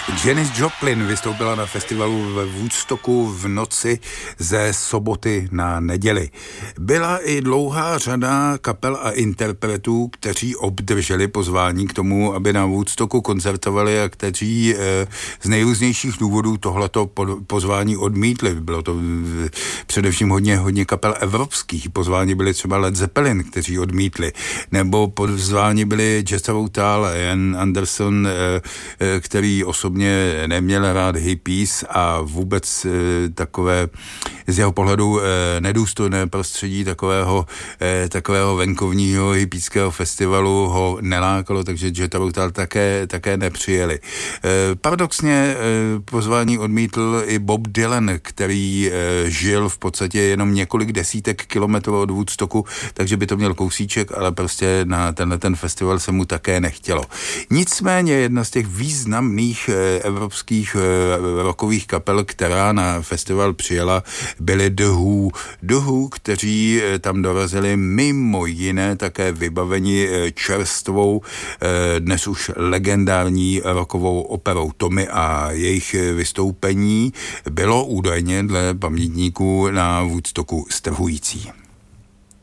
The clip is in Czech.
Janis Joplin vystoupila na festivalu ve Woodstocku v noci ze soboty na neděli. Byla i dlouhá řada kapel a interpretů, kteří obdrželi pozvání k tomu, aby na Woodstocku koncertovali a kteří z nejrůznějších důvodů tohleto pozvání odmítli. Bylo to především hodně kapel evropských. Pozvání byli třeba Led Zeppelin, kteří odmítli. Nebo pozvání byli Jethro Tull, Ian Anderson, který osobně neměl rád hippies a vůbec takové z jeho pohledu nedůstojné prostředí takového venkovního hippíského festivalu ho nelákalo, takže Jethro Tull také nepřijeli. Paradoxně pozvání odmítl i Bob Dylan, který žil v podstatě jenom několik desítek kilometrů od Woodstocku, takže by to měl kousíček, ale prostě na ten festival se mu také nechtělo. Nicméně jedna z těch významných evropských rockových kapel, která na festival přijela, byly The Who. The Who, kteří tam dorazili mimo jiné také vybaveni čerstvou, dnes už legendární rockovou operou Tommy a jejich vystoupení bylo údajně dle pamětníků na Woodstocku strhující.